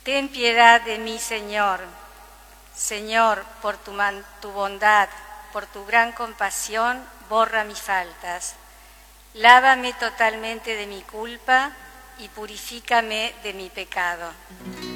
Ten piedad de mí, Señor. Señor, por tu bondad, por tu gran compasión, borra mis faltas. Lávame totalmente de mi culpa y purifícame de mi pecado.